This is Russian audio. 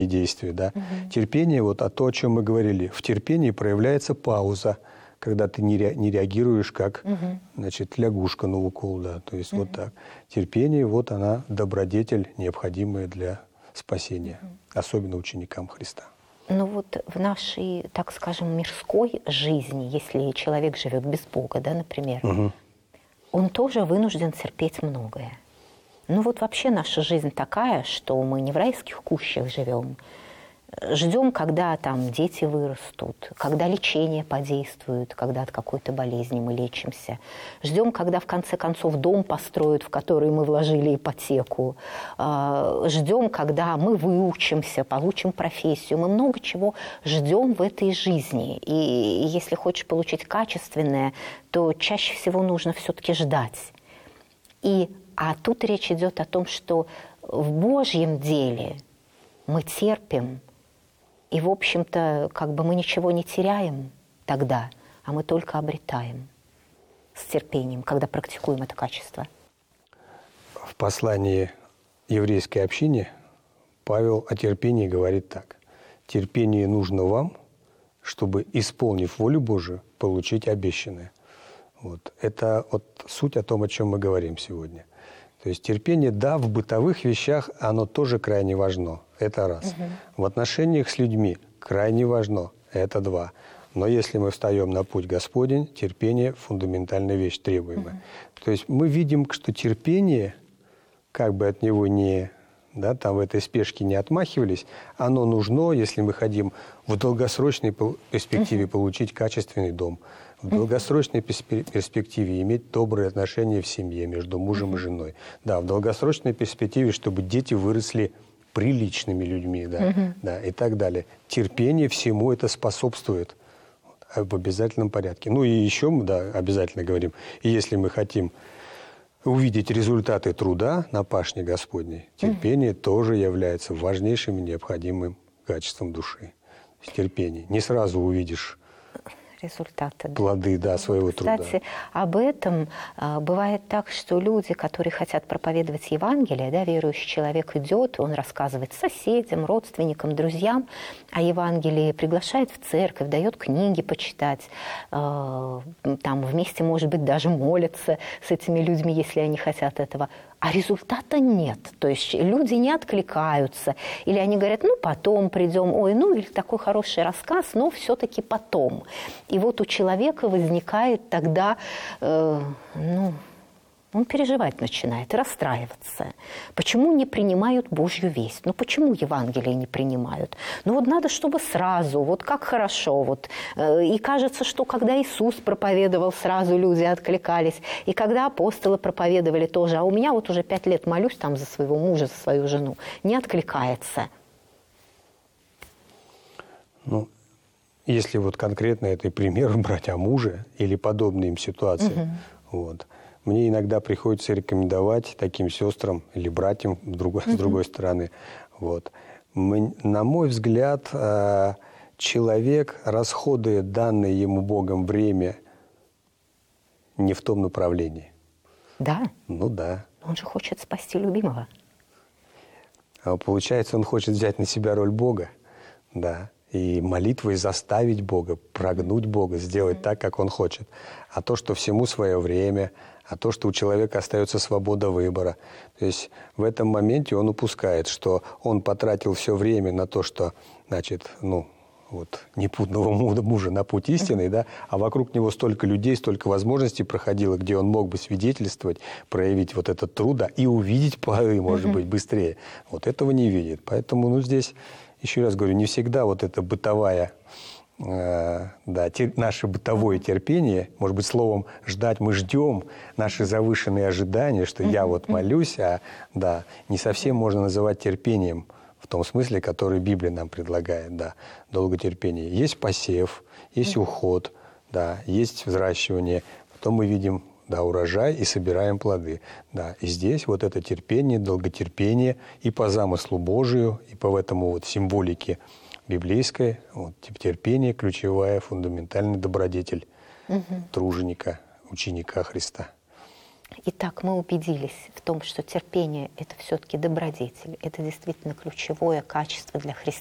действия, да. Терпение, вот то, о чем мы говорили, в терпении проявляется пауза, когда ты не реагируешь как, значит, лягушка на укол, да, то есть вот так. Терпение, вот она, добродетель, необходимая для спасения, особенно ученикам Христа. Ну вот в нашей, так скажем, мирской жизни, если человек живет без Бога, да, например, он тоже вынужден терпеть многое. Ну вот вообще наша жизнь такая, что мы не в райских кущах живем. Ждем, когда там дети вырастут, когда лечение подействует, когда от какой-то болезни мы лечимся. Ждем, когда в конце концов дом построят, в который мы вложили ипотеку. Ждем, когда мы выучимся, получим профессию. Мы много чего ждем в этой жизни. И если хочешь получить качественное, то чаще всего нужно все-таки ждать. А тут речь идет о том, что в Божьем деле мы терпим, и, в общем-то, как бы мы ничего не теряем тогда, а мы только обретаем с терпением, когда практикуем это качество. В послании еврейской общине Павел о терпении говорит так. «Терпение нужно вам, чтобы, исполнив волю Божию, получить обещанное». Вот. Это вот суть о том, о чем мы говорим сегодня. То есть терпение, да, в бытовых вещах оно тоже крайне важно. Это раз. В отношениях с людьми крайне важно. Это два. Но если мы встаем на путь Господень, терпение – фундаментальная вещь, требуемая. То есть мы видим, что терпение, как бы от него не, да, там в этой спешке не отмахивались, оно нужно, если мы хотим в долгосрочной перспективе получить качественный дом, в долгосрочной перспективе иметь добрые отношения в семье между мужем и женой. Да, в долгосрочной перспективе, чтобы дети выросли приличными людьми, да, да, и так далее. Терпение всему это способствует в обязательном порядке. Ну и еще мы, да, обязательно говорим, и если мы хотим увидеть результаты труда на пашне Господней, терпение тоже является важнейшим и необходимым качеством души. Терпение. Не сразу увидишь результаты. Плоды, да, своего труда. Кстати, об этом бывает так, что люди, которые хотят проповедовать Евангелие, да, верующий человек идет, он рассказывает соседям, родственникам, друзьям о Евангелии, приглашает в церковь, дает книги почитать, там вместе, может быть, даже молятся с этими людьми, если они хотят этого. А результата нет. То есть люди не откликаются. Или они говорят, ну, потом придем. Ой, ну, или такой хороший рассказ, но все-таки потом. И вот у человека возникает тогда, он переживать начинает, расстраиваться. Почему не принимают Божью весть? Ну, почему Евангелие не принимают? Ну, вот надо, чтобы сразу, вот как хорошо. Вот. И кажется, что когда Иисус проповедовал, сразу люди откликались. И когда апостолы проповедовали тоже. А у меня вот уже 5 лет молюсь там за своего мужа, за свою жену. Не откликается. Ну, если вот конкретно этот пример брать о муже или подобные им ситуации, вот, мне иногда приходится рекомендовать таким сестрам или братьям с другой стороны. Вот. На мой взгляд, человек расходует данное ему Богом время не в том направлении. Да? Ну да. Он же хочет спасти любимого. Получается, он хочет взять на себя роль Бога, да, и молитвой заставить Бога, прогнуть Бога, сделать так, как Он хочет. А то, что всему свое время, а то, что у человека остается свобода выбора. То есть в этом моменте он упускает, что он потратил все время на то, что, значит, ну, вот, непутного мужа на путь истинный, да, а вокруг него столько людей, столько возможностей проходило, где он мог бы свидетельствовать, проявить вот этот труд, и увидеть плоды, может быть, быстрее. Вот этого не видит. Поэтому, ну, здесь, еще раз говорю, не всегда вот эта бытовая, наше бытовое терпение, может быть, словом «ждать» мы ждем, наши завышенные ожидания, что я вот молюсь, да, не совсем можно называть терпением в том смысле, который Библия нам предлагает, да, долготерпение. Есть посев, есть уход, да, есть взращивание, потом мы видим, да, урожай и собираем плоды, да, и здесь вот это терпение, долготерпение и по замыслу Божию, и по этому вот символике библейской, вот, терпение – ключевая, фундаментальный добродетель труженика, ученика Христа. Итак, мы убедились в том, что терпение – это все-таки добродетель, это действительно ключевое качество для христианства.